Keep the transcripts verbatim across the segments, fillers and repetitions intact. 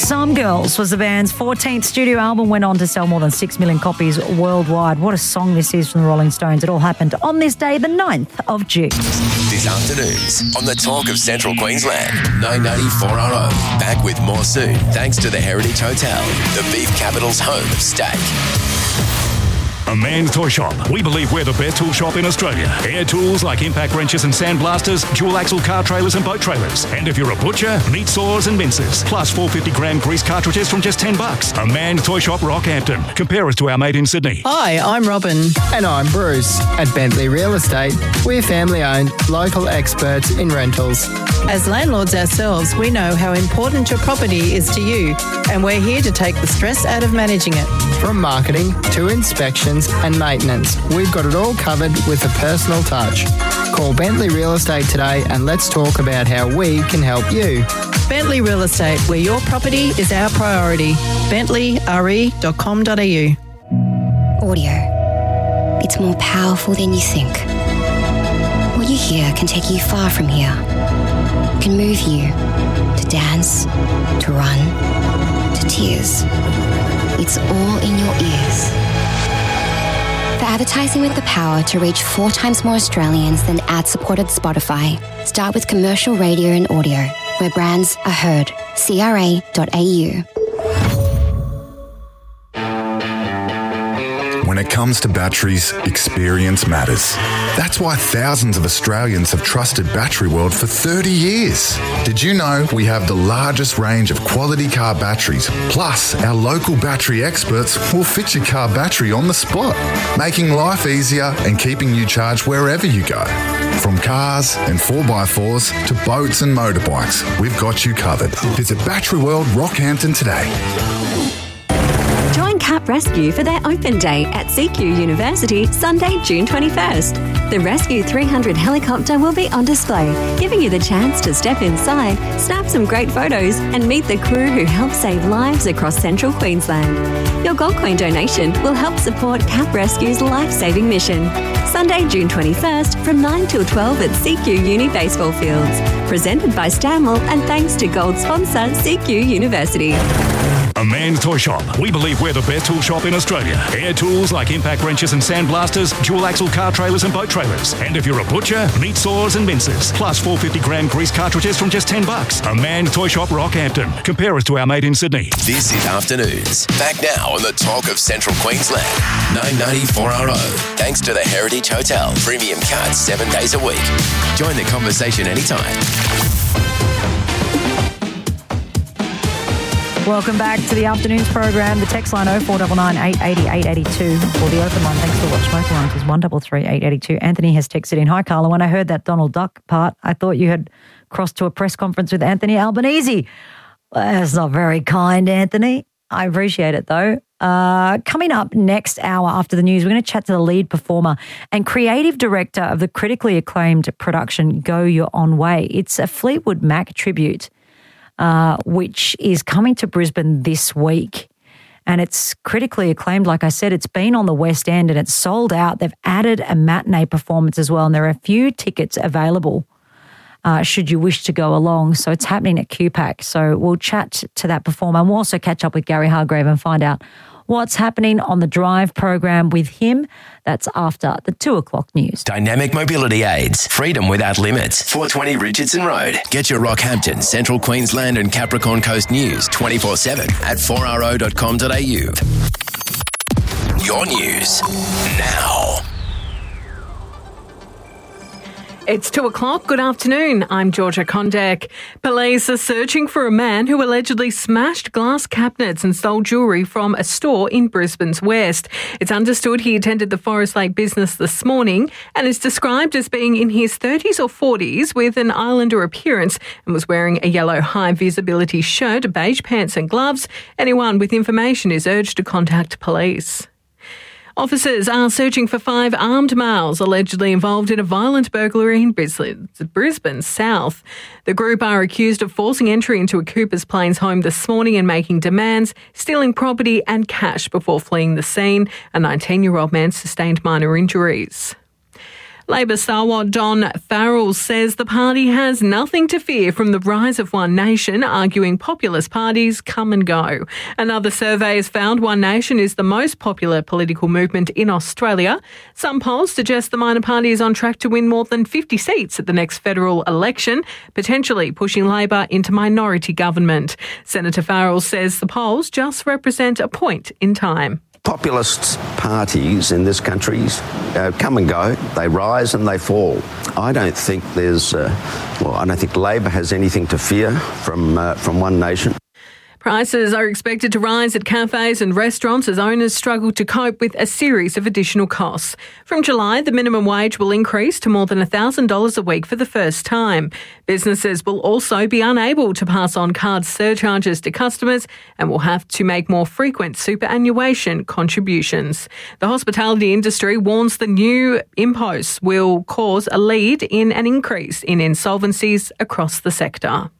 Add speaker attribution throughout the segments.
Speaker 1: Some Girls was the band's fourteenth studio album, went on to sell more than six million copies worldwide. What a song this is from the Rolling Stones. It all happened on this day, the ninth of June.
Speaker 2: This afternoon's on the Talk of Central Queensland, nine ninety-four R O. Back with more soon, thanks to the Heritage Hotel, the beef capital's home of steak.
Speaker 3: A Man's Toy Shop. We believe we're the best tool shop in Australia. Air tools like impact wrenches and sandblasters, dual axle car trailers and boat trailers. And if you're a butcher, meat saws and mincers. Plus four hundred fifty gram grease cartridges from just ten bucks. A Man's Toy Shop, Rockhampton. Compare us to our mate in Sydney.
Speaker 4: Hi, I'm Robin.
Speaker 5: And I'm Bruce. At Bentley Real Estate, we're family-owned, local experts in rentals.
Speaker 4: As landlords ourselves, we know how important your property is to you, and we're here to take the stress out of managing it.
Speaker 5: From marketing to inspections and maintenance, we've got it all covered with a personal touch. Call Bentley Real Estate today and let's talk about how we can help you.
Speaker 4: Bentley Real Estate, where your property is our priority. bentley r e dot com dot a u.
Speaker 6: Audio. It's more powerful than you think. What you hear can take you far from here. It can move you to dance, to run, to tears. It's all in your ears. For advertising with the power to reach four times more Australians than ad-supported Spotify, start with commercial radio and audio, where brands are heard. c r a dot a u.
Speaker 7: When it comes to batteries, experience matters. That's why thousands of Australians have trusted Battery World for thirty years. Did you know we have the largest range of quality car batteries? Plus, our local battery experts will fit your car battery on the spot, making life easier and keeping you charged wherever you go. From cars and four by fours to boats and motorbikes, we've got you covered. Visit Battery World Rockhampton today.
Speaker 8: Join Cap Rescue for their open day at C Q University, Sunday, June twenty-first. The Rescue three hundred helicopter will be on display, giving you the chance to step inside, snap some great photos, and meet the crew who help save lives across central Queensland. Your Gold Coin donation will help support Cap Rescue's life-saving mission. Sunday, June twenty-first, from nine till twelve at C Q Uni Baseball Fields. Presented by Stanwell and thanks to Gold sponsor C Q University.
Speaker 3: A Man's Toy Shop. We believe we're the best tool shop in Australia. Air tools like impact wrenches and sandblasters, dual axle car trailers and boat trailers. And if you're a butcher, meat saws and mincers. Plus four hundred fifty gram grease cartridges from just ten bucks. A Man's Toy Shop, Rockhampton. Compare us to our mate in Sydney.
Speaker 2: This is Afternoons. Back now on the Talk of Central Queensland, nine ninety-four R O. Thanks to the Heritage Hotel. Premium cards seven days a week. Join the conversation anytime.
Speaker 1: Welcome back to the Afternoons program. The text line oh four nine nine, eight eight oh, eight eight two or the open line. Thanks for watching. Smoke lines is one three three, eight eight two. Anthony has texted in. Hi, Carla. When I heard that Donald Duck part, I thought you had crossed to a press conference with Anthony Albanese. Well, that's not very kind, Anthony. I appreciate it, though. Uh, coming up next hour after the news, we're going to chat to the lead performer and creative director of the critically acclaimed production Go Your Own Way. It's a Fleetwood Mac tribute, uh, which is coming to Brisbane this week. And it's critically acclaimed. Like I said, it's been on the West End and it's sold out. They've added a matinee performance as well, and there are a few tickets available uh, should you wish to go along. So it's happening at Q PAC. So we'll chat to that performer, and we'll also catch up with Gary Hargrave and find out what's happening on the Drive program with him. That's after the two o'clock news.
Speaker 2: Dynamic mobility aids. Freedom without limits. four twenty Richardson Road. Get your Rockhampton, Central Queensland and Capricorn Coast news twenty-four seven at four r o dot com dot a u. Your news now.
Speaker 9: It's two o'clock. Good afternoon. I'm Georgia Kondek. Police are searching for a man who allegedly smashed glass cabinets and stole jewellery from a store in Brisbane's West. It's understood he attended the Forest Lake business this morning and is described as being in his thirties or forties with an islander appearance and was wearing a yellow high visibility shirt, beige pants and gloves. Anyone with information is urged to contact police. Officers are searching for five armed males allegedly involved in a violent burglary in Brisbane South. The group are accused of forcing entry into a Coopers Plains home this morning and making demands, stealing property and cash before fleeing the scene. A nineteen-year-old man sustained minor injuries. Labor stalwart Don Farrell says the party has nothing to fear from the rise of One Nation, arguing populist parties come and go. Another survey has found One Nation is the most popular political movement in Australia. Some polls suggest the minor party is on track to win more than fifty seats at the next federal election, potentially pushing Labor into minority government. Senator Farrell says the polls just represent a point in time.
Speaker 10: Populist parties in this country uh, come and go, they rise and they fall. I don't think there's, uh, well, I don't think Labor has anything to fear from uh, from One Nation.
Speaker 9: Prices are expected to rise at cafes and restaurants as owners struggle to cope with a series of additional costs. From July, the minimum wage will increase to more than one thousand dollars a week for the first time. Businesses will also be unable to pass on card surcharges to customers and will have to make more frequent superannuation contributions. The hospitality industry warns the new imposts will cause a lead in an increase in insolvencies across the sector.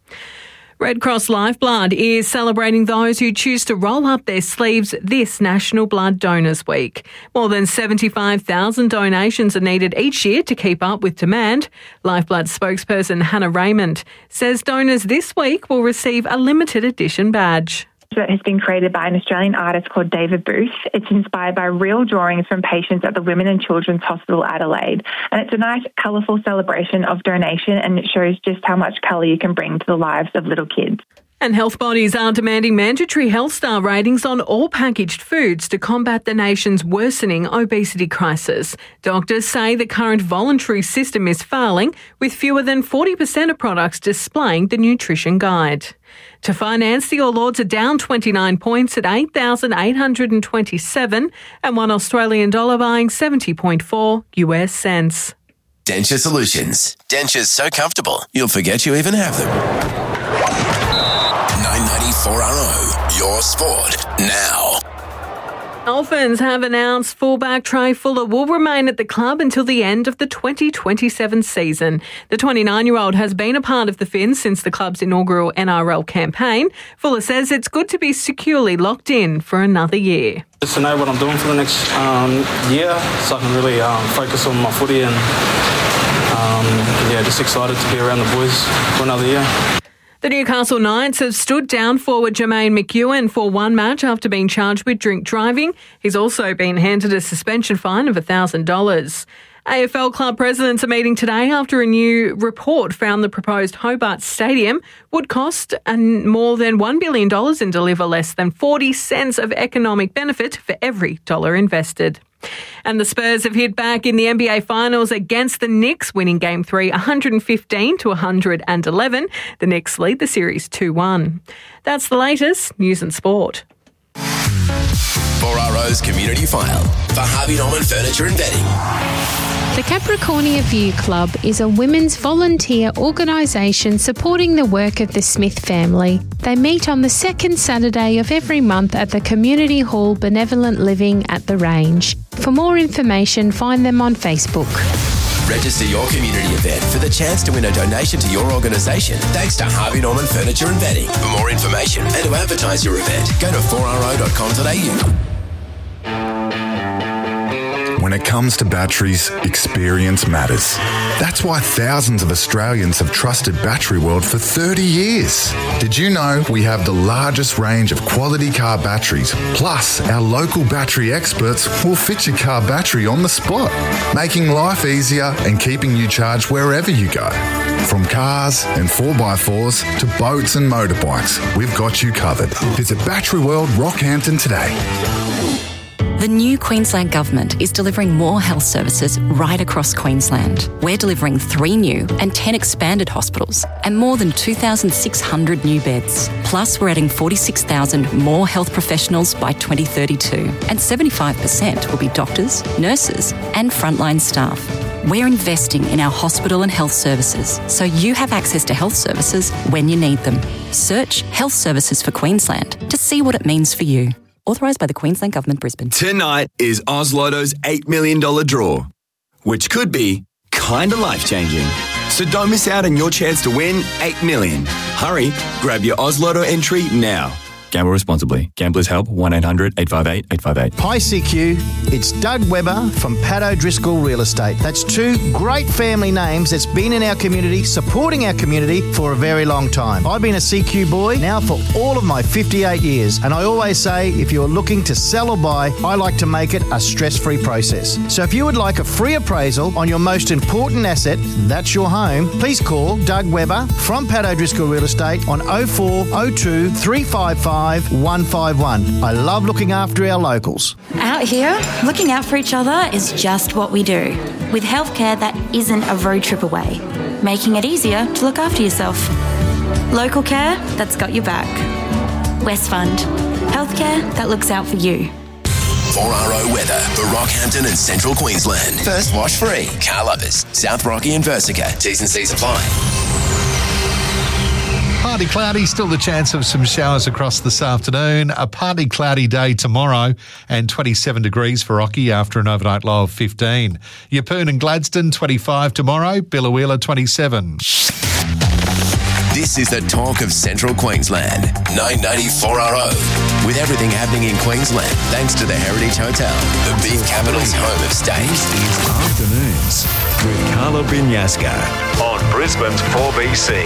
Speaker 9: Red Cross Lifeblood is celebrating those who choose to roll up their sleeves this National Blood Donors Week. More than seventy-five thousand donations are needed each year to keep up with demand. Lifeblood spokesperson Hannah Raymond says donors this week will receive a limited edition badge.
Speaker 11: That has been created by an Australian artist called David Booth. It's inspired by real drawings from patients at the Women and Children's Hospital Adelaide. And it's a nice, colourful celebration of donation, and it shows just how much colour you can bring to the lives of little kids.
Speaker 9: And health bodies are demanding mandatory health star ratings on all packaged foods to combat the nation's worsening obesity crisis. Doctors say the current voluntary system is failing, with fewer than forty percent of products displaying the nutrition guide. To finance, the All Ords are down twenty-nine points at eight thousand eight hundred twenty-seven and one Australian dollar buying seventy point four U S cents.
Speaker 2: Denture Solutions. Dentures so comfortable, you'll forget you even have them. nine ninety-four R O, your sport now.
Speaker 9: Dolphins have announced fullback Trey Fuller will remain at the club until the end of the twenty twenty-seven season. The twenty-nine-year-old has been a part of the Finns since the club's inaugural N R L campaign. Fuller says it's good to be securely locked in for another year.
Speaker 12: Just to know what I'm doing for the next um, year, so I can really um, focus on my footy and um, yeah, just excited to be around the boys for another year.
Speaker 9: The Newcastle Knights have stood down forward Jermaine McEwen for one match after being charged with drink driving. He's also been handed a suspension fine of one thousand dollars. A F L club presidents are meeting today after a new report found the proposed Hobart Stadium would cost more than one billion dollars and deliver less than forty cents of economic benefit for every dollar invested. And the Spurs have hit back in the N B A Finals against the Knicks, winning Game three one fifteen to one eleven. The Knicks lead the series two one. That's the latest news and sport.
Speaker 2: four R O's Community File for Harvey Norman Furniture and Bedding.
Speaker 13: The Capricornia View Club is a women's volunteer organisation supporting the work of the Smith family. They meet on the second Saturday of every month at the Community Hall Benevolent Living at the Range. For more information, find them on Facebook.
Speaker 2: Register your community event for the chance to win a donation to your organisation thanks to Harvey Norman Furniture and Bedding. For more information and to advertise your event, go to four r o dot com dot a u.
Speaker 7: When it comes to batteries, experience matters. That's why thousands of Australians have trusted Battery World for thirty years. Did you know we have the largest range of quality car batteries? Plus, our local battery experts will fit your car battery on the spot, making life easier and keeping you charged wherever you go. From cars and four by fours to boats and motorbikes, we've got you covered. Visit Battery World Rockhampton today.
Speaker 14: The new Queensland Government is delivering more health services right across Queensland. We're delivering three new and ten expanded hospitals and more than two thousand six hundred new beds. Plus, we're adding forty-six thousand more health professionals by twenty thirty-two, and seventy-five percent will be doctors, nurses and frontline staff. We're investing in our hospital and health services so you have access to health services when you need them. Search Health Services for Queensland to see what it means for you. Authorised by the Queensland Government, Brisbane.
Speaker 15: Tonight is Oz Lotto's eight million dollars draw, which could be kinda life-changing. So don't miss out on your chance to win eight million dollars. Hurry, grab your Oz Lotto entry now. Gamble responsibly. Gamblers Help, one eight hundred eight five eight eight five eight.
Speaker 16: Hi C Q, it's Doug Webber from Pat O'Driscoll Real Estate. That's two great family names that's been in our community, supporting our community for a very long time. I've been a C Q boy now for all of my fifty-eight years, and I always say if you're looking to sell or buy, I like to make it a stress-free process. So if you would like a free appraisal on your most important asset, that's your home, please call Doug Webber from Pat O'Driscoll Real Estate on oh four oh two three five five one five one. I love looking after our locals.
Speaker 17: Out here, looking out for each other is just what we do, with healthcare that isn't a road trip away, making it easier to look after yourself. Local care that's got your back. Westfund, healthcare that looks out for you.
Speaker 2: four R O weather for Rockhampton and Central Queensland. First wash free. Car lovers, South Rocky and Versica. T's and C's apply.
Speaker 18: Partly cloudy, still the chance of some showers across this afternoon. A partly cloudy day tomorrow and twenty-seven degrees for Rocky after an overnight low of fifteen. Yeppoon and Gladstone, twenty-five tomorrow. Biloela, twenty-seven.
Speaker 2: This is the talk of Central Queensland. nine ninety four R O. With everything happening in Queensland, thanks to the Heritage Hotel, the beef capital's home of stays.
Speaker 3: Afternoons with Carla Binyaska on Brisbane's four B C.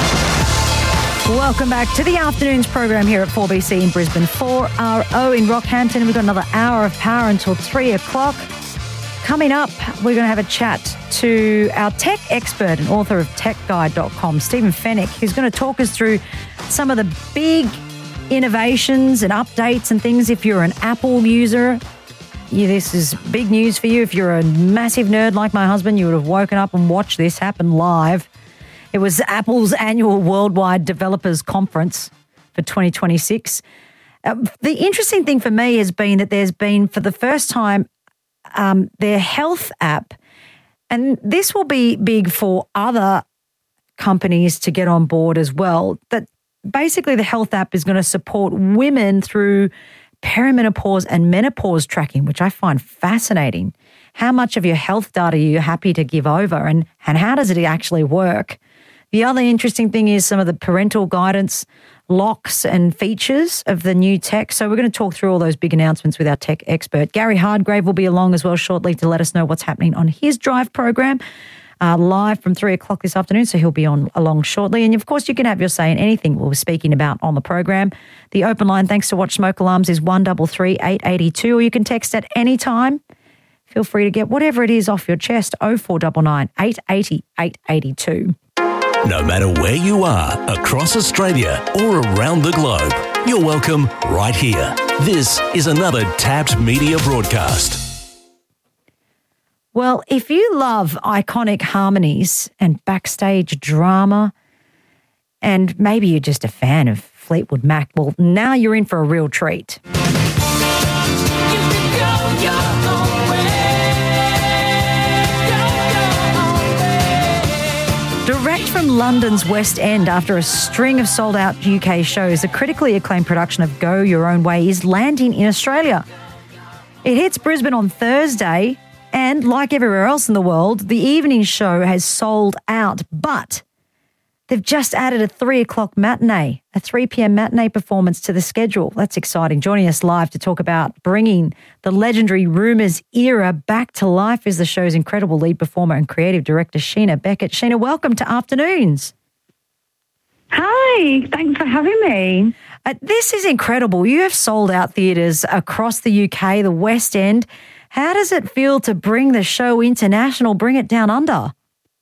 Speaker 1: Welcome back to the afternoons program here at four B C in Brisbane, four R O in Rockhampton. We've got another hour of power until three o'clock. Coming up, we're going to have a chat to our tech expert and author of tech guide dot com, Stephen Fennick, who's going to talk us through some of the big innovations and updates and things. If you're an Apple user, yeah, this is big news for you. If you're a massive nerd like my husband, you would have woken up and watched this happen live. It was Apple's annual Worldwide Developers Conference for twenty twenty-six. Uh, the interesting thing for me has been that there's been, for the first time, um, their health app, and this will be big for other companies to get on board as well, that basically the health app is going to support women through perimenopause and menopause tracking, which I find fascinating. How much of your health data are you happy to give over, and, and how does it actually work? The other interesting thing is some of the parental guidance locks and features of the new tech. So we're going to talk through all those big announcements with our tech expert. Gary Hardgrave will be along as well shortly to let us know what's happening on his Drive program, uh, live from three o'clock this afternoon. So he'll be on along shortly. And of course, you can have your say in anything we're speaking about on the program. The open line, thanks to Watch Smoke Alarms, is one three three eight eight two, or you can text at any time. Feel free to get whatever it is off your chest, oh four nine nine, eight eight oh, eight eight two.
Speaker 3: No matter where you are, across Australia or around the globe, you're welcome right here. This is another Tapped Media broadcast.
Speaker 1: Well, if you love iconic harmonies and backstage drama, and maybe you're just a fan of Fleetwood Mac, well, now you're in for a real treat. Direct from London's West End, after a string of sold-out U K shows, the critically acclaimed production of Go Your Own Way is landing in Australia. It hits Brisbane on Thursday, and like everywhere else in the world, the evening show has sold out, but they've just added a three o'clock matinee, a three p.m. matinee performance to the schedule. That's exciting. Joining us live to talk about bringing the legendary Rumours era back to life is the show's incredible lead performer and creative director, Sheena Beckett. Sheena, welcome to Afternoons.
Speaker 19: Hi, thanks for having me.
Speaker 1: Uh, this is incredible. You have sold out theatres across the U K, the West End. How does it feel to bring the show international, bring it down under?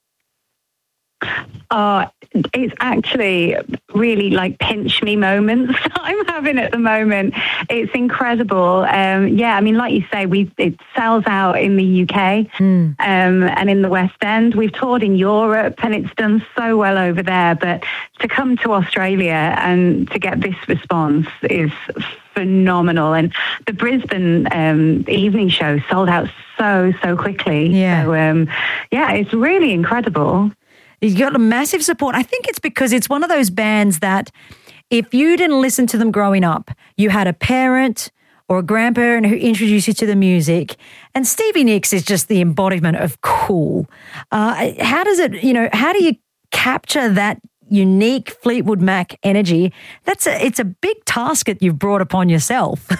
Speaker 19: Uh, it's actually really like pinch me moments that I'm having at the moment. It's incredible. Um, yeah, I mean, like you say, we it sells out in the U K mm. um, and in the West End. We've toured in Europe and it's done so well over there. But to come to Australia and to get this response is phenomenal. And the Brisbane um, evening show sold out so, so quickly.
Speaker 1: Yeah.
Speaker 19: So, um, yeah, it's really incredible.
Speaker 1: You've got a massive support. I think it's because it's one of those bands that if you didn't listen to them growing up, you had a parent or a grandparent who introduced you to the music. And Stevie Nicks is just the embodiment of cool. Uh, how does it, you know, how do you capture that unique Fleetwood Mac energy. That's a, it's a big task that you've brought upon yourself.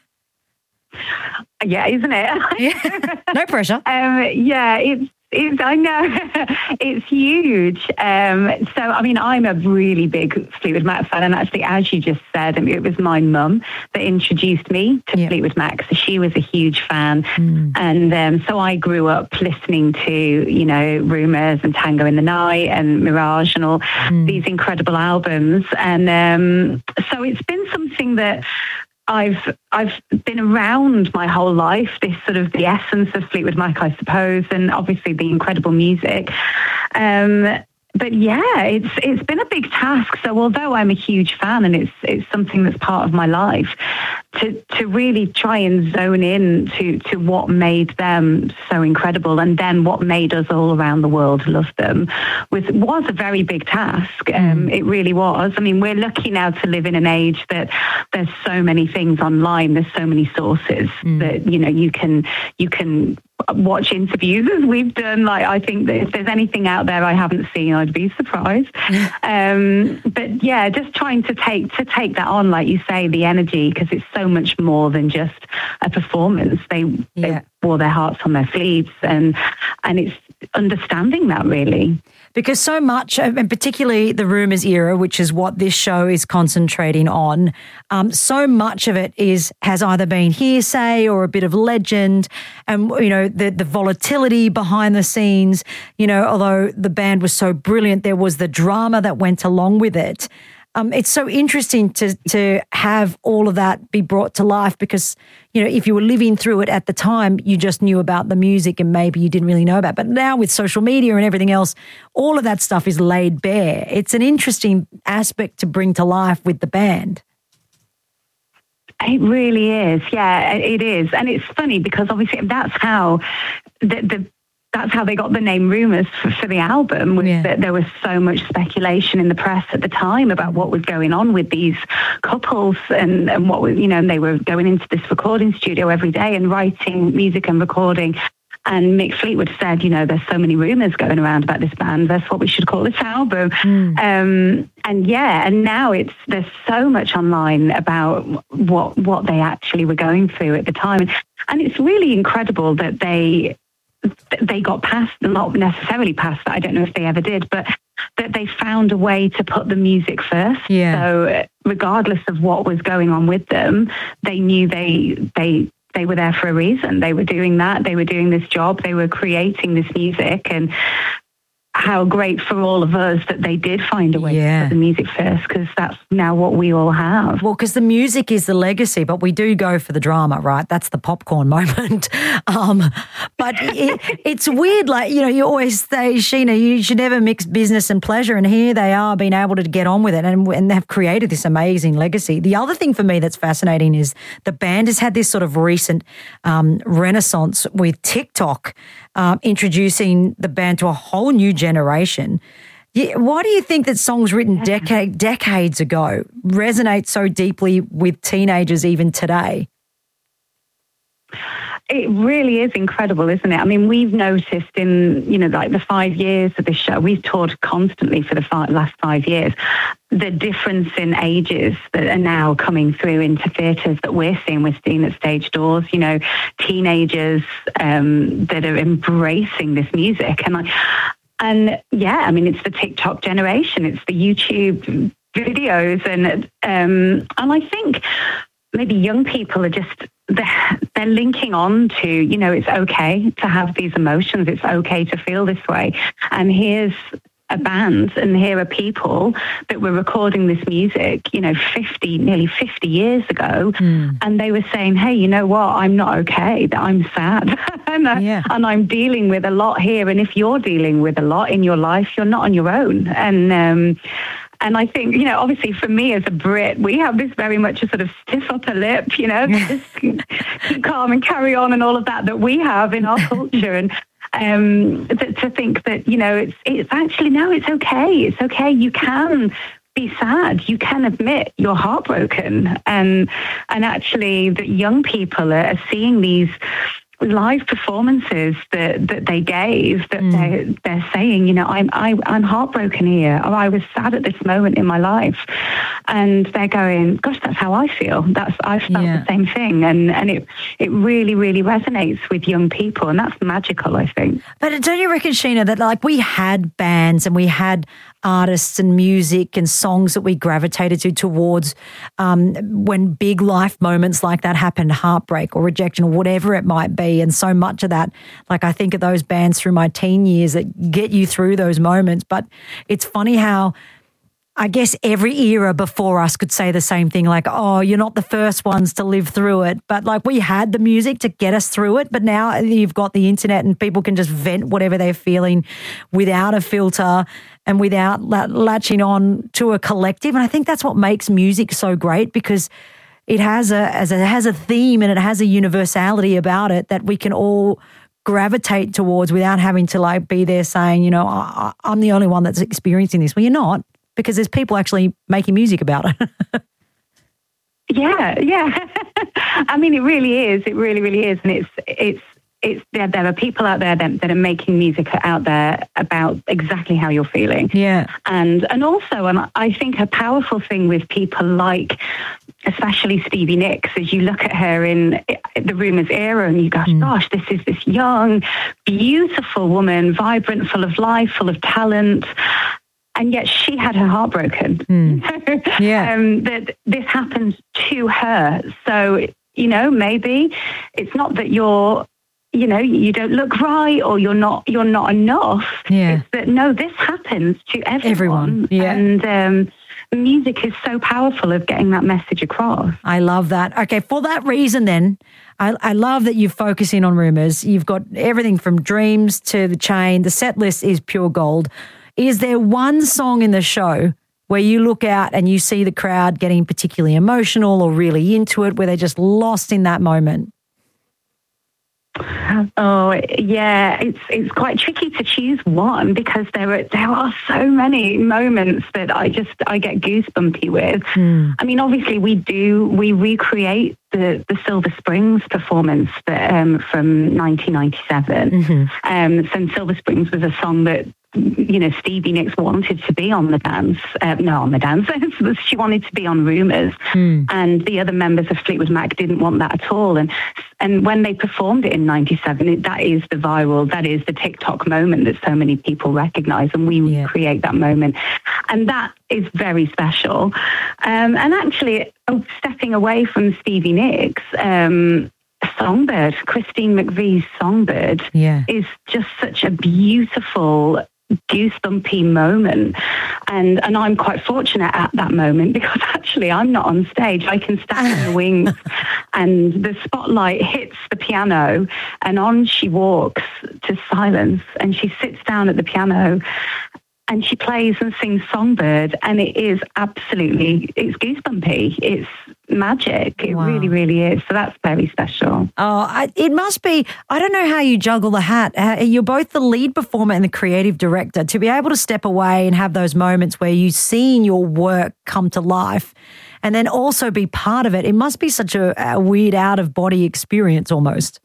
Speaker 19: Yeah, isn't it?
Speaker 1: Yeah. No pressure.
Speaker 19: Um, yeah, it's, it's, I know, it's huge. Um, so, I mean, I'm a really big Fleetwood Mac fan, and actually, as you just said, I mean, it was my mum that introduced me to yeah. Fleetwood Mac, so she was a huge fan. Mm. And um, so I grew up listening to, you know, Rumours and Tango in the Night and Mirage and all mm. these incredible albums. And um, so it's been something that I've I've been around my whole life, this sort of the essence of Fleetwood Mac, I suppose, and obviously the incredible music. Um, but yeah, it's it's been a big task. So although I'm a huge fan and it's it's something that's part of my life, to to really try and zone in to to what made them so incredible, and then what made us all around the world love them was was a very big task. Um, it really was. I mean, we're lucky now to live in an age that there's so many things online. There's so many sources mm. that you know you can you can. watch interviews as we've done. Like, I think that if there's anything out there I haven't seen, I'd be surprised. um, but yeah, just trying to take to take that on, like you say, the energy, because it's so much more than just a performance. They, yeah. they wore their hearts on their sleeves, and and it's understanding that really.
Speaker 1: Because so much, and particularly the Rumours era, which is what this show is concentrating on, um, so much of it is has either been hearsay or a bit of legend, and you know the the volatility behind the scenes. You know, although the band was so brilliant, there was the drama that went along with it. Um, it's so interesting to to have all of that be brought to life, because, you know, if you were living through it at the time, you just knew about the music and maybe you didn't really know about it. But now with social media and everything else, all of that stuff is laid bare. It's an interesting aspect to bring to life with the band.
Speaker 19: It really is. Yeah, it is. And it's funny because obviously that's how the, the That's how they got the name Rumours for, for the album, was yeah. that there was so much speculation in the press at the time about what was going on with these couples, and, and what was, you know, and they were going into this recording studio every day and writing music and recording. And Mick Fleetwood said, you know, there's so many rumours going around about this band, that's what we should call this album. Mm. Um, and yeah, and now it's there's so much online about what what they actually were going through at the time. And it's really incredible that they they got past, not necessarily past that, I don't know if they ever did, but that they found a way to put the music first.
Speaker 1: Yeah.
Speaker 19: So regardless of what was going on with them, they knew they they they were there for a reason. They were doing that. They were doing this job. They were creating this music, and how great for all of us that they did find a way yeah. to put the music first, because that's now what we all have.
Speaker 1: Well, because the music is the legacy, but we do go for the drama, right? That's the popcorn moment. Um, but it, it's weird, like, you know, you always say, Sheena, you should never mix business and pleasure, and here they are being able to get on with it, and, and they've created this amazing legacy. The other thing for me that's fascinating is the band has had this sort of recent um, renaissance with TikTok, um, introducing the band to a whole new generation. generation. Yeah, why do you think that songs written decade, decades ago resonate so deeply with teenagers even today?
Speaker 19: It really is incredible, isn't it? I mean, we've noticed in, you know, like the five years of this show, we've toured constantly for the five, last five years, the difference in ages that are now coming through into theatres that we're seeing. We're seeing at stage doors, you know, teenagers um, that are embracing this music. And like, And yeah, I mean, it's the TikTok generation, it's the YouTube videos, and um, and I think maybe young people are just, they're, they're linking on to, you know, it's okay to have these emotions, it's okay to feel this way. And here's a band, and here are people that were recording this music, you know, fifty, nearly fifty years ago. Mm. And they were saying, hey, you know what, I'm not okay, that I'm sad. and, uh, yeah. and I'm dealing with a lot here. And if you're dealing with a lot in your life, you're not on your own. And, um, and I think, you know, obviously for me as a Brit, we have this very much a sort of stiff upper lip, you know, just keep calm and carry on and all of that that we have in our culture. And um, to, to think that, you know, it's it's actually, no, it's okay. It's okay. You can be sad. You can admit you're heartbroken. And, and actually that young people are seeing these live performances that, that they gave that
Speaker 1: Mm.
Speaker 19: they're, they're saying, you know, I'm, I, I'm heartbroken here, or I was sad at this moment in my life. And they're going, gosh, that's how I feel. That's, I felt
Speaker 1: Yeah.
Speaker 19: the same thing. And, and it, it really, really resonates with young people. And that's magical, I think.
Speaker 1: But don't you reckon, Sheena, that like we had bands and we had artists and music and songs that we gravitated to towards um, when big life moments like that happened, heartbreak or rejection or whatever it might be. And so much of that, like I think of those bands through my teen years that get you through those moments. But it's funny how I guess every era before us could say the same thing, like, oh, you're not the first ones to live through it. But like we had the music to get us through it. But now you've got the internet and people can just vent whatever they're feeling without a filter and without la- latching on to a collective. And I think that's what makes music so great, because it has a, as a, it has a theme and it has a universality about it that we can all gravitate towards without having to like be there saying, you know, I, I'm the only one that's experiencing this. Well, you're not. Because there's people actually making music about it.
Speaker 19: Yeah, yeah. I mean, it really is. It really, really is. And it's, it's, it's, there, there are people out there that, that are making music out there about exactly how you're feeling.
Speaker 1: Yeah.
Speaker 19: And, and also, and I think a powerful thing with people like, especially Stevie Nicks, as you look at her in the Rumours era and you go, mm. gosh, this is this young, beautiful woman, vibrant, full of life, full of talent. And yet she had her heart broken.
Speaker 1: Mm. Yeah.
Speaker 19: um, that this happened to her. So, you know, maybe it's not that you're, you know, you don't look right or you're not, you're not enough.
Speaker 1: Yeah.
Speaker 19: It's that, no, this happens to everyone.
Speaker 1: Everyone, yeah.
Speaker 19: And um, music is so powerful of getting that message across.
Speaker 1: I love that. Okay, for that reason then, I, I love that you focus in on Rumours. You've got everything from Dreams to The Chain. The set list is pure gold. Is there one song in the show where you look out and you see the crowd getting particularly emotional or really into it, where they're just lost in that moment?
Speaker 19: Oh, yeah, it's it's quite tricky to choose one because there are there are so many moments that I just I get goosebumpy with.
Speaker 1: Mm.
Speaker 19: I mean, obviously we do we recreate the the Silver Springs performance that, um, from nineteen ninety-seven.
Speaker 1: Mm-hmm.
Speaker 19: Um, so Silver Springs was a song that, you know, Stevie Nicks wanted to be on the dance. Uh, no, on the dance. She wanted to be on Rumours.
Speaker 1: Mm.
Speaker 19: And the other members of Fleetwood Mac didn't want that at all. And and when they performed it in ninety-seven, it, that is the viral, that is the TikTok moment that so many people recognise, and we yeah. recreate that moment. And that is very special. Um, and actually, oh, stepping away from Stevie Nicks, um, Songbird, Christine McVie's Songbird,
Speaker 1: yeah.
Speaker 19: is just such a beautiful, goosebumpy moment. And and I'm quite fortunate at that moment because actually I'm not on stage. I can stand in the wings and the spotlight hits the piano and on she walks to silence and she sits down at the piano and she plays and sings Songbird, and it is absolutely, it's goosebumpy. It's magic. It
Speaker 1: Wow.
Speaker 19: really, really is. So that's very special.
Speaker 1: Oh, I, it must be. I don't know how you juggle the hat. Uh, you're both the lead performer and the creative director. To be able to step away and have those moments where you've seen your work come to life and then also be part of it, it must be such a, a weird out-of-body experience almost.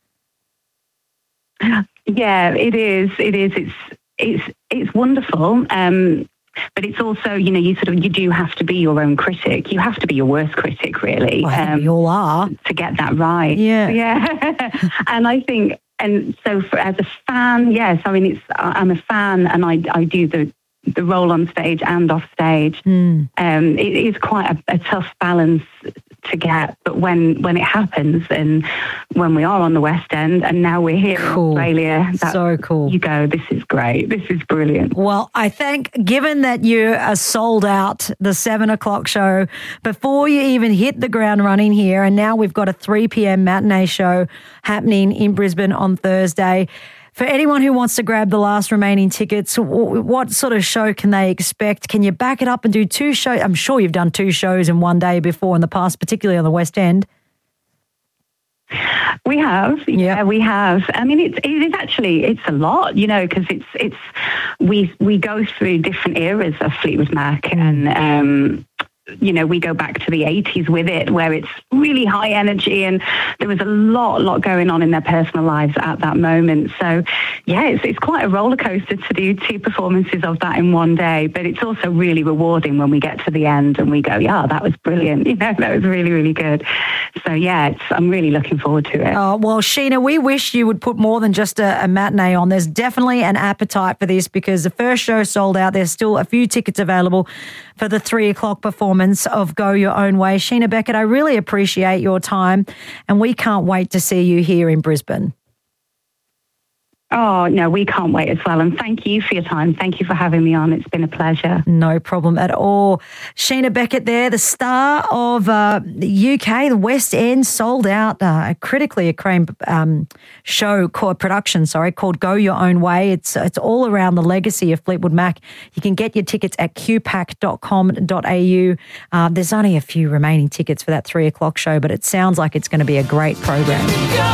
Speaker 19: Yeah, it is. It is. It's it's it's wonderful. Um, but it's also, you know, you sort of you do have to be your own critic. You have to be your worst critic, really.
Speaker 1: Well, I think
Speaker 19: um,
Speaker 1: we all are
Speaker 19: to get that right.
Speaker 1: Yeah,
Speaker 19: yeah. And I think, and so for, as a fan, yes, I mean, it's I'm a fan, and I I do the the role on stage and off stage.
Speaker 1: Mm.
Speaker 19: Um, it is quite a, a tough balance to get, but when when it happens, and when we are on the West End, and now we're here
Speaker 1: cool.
Speaker 19: in Australia, that,
Speaker 1: so cool.
Speaker 19: You go, this is great, this is brilliant.
Speaker 1: Well, I think given that you are sold out the seven o'clock show before you even hit the ground running here, and now we've got a three p.m. matinee show happening in Brisbane on Thursday. For anyone who wants to grab the last remaining tickets, what sort of show can they expect? Can you back it up and do two shows? I'm sure you've done two shows in one day before in the past, particularly on the West End.
Speaker 19: We have, yeah, we have. I mean, it's it is actually it's a lot, you know, because it's it's we we go through different eras of Fleetwood Mac, and um, you know, we go back to the eighties with it, where it's really high energy, and there was a lot, lot going on in their personal lives at that moment. So, yeah, it's, it's quite a roller coaster to do two performances of that in one day, but it's also really rewarding when we get to the end and we go, yeah, that was brilliant. You know, that was really, really good. So, yeah, it's, I'm really looking forward to it.
Speaker 1: Oh, well, Sheena, we wish you would put more than just a, a matinee on. There's definitely an appetite for this because the first show sold out. There's still a few tickets available for the three o'clock performance of Go Your Own Way. Sheena Beckett, I really appreciate your time, and we can't wait to see you here in Brisbane.
Speaker 19: Oh, no, we can't wait as well. And thank you for your time. Thank you for having me on. It's been a pleasure.
Speaker 1: No problem at all. Sheena Beckett there, the star of uh, the U K, the West End, sold out uh, a critically acclaimed um, show, called production, sorry, called Go Your Own Way. It's it's all around the legacy of Fleetwood Mac. You can get your tickets at q pack dot com dot a u. Uh, there's only a few remaining tickets for that three o'clock show, but it sounds like it's going to be a great program.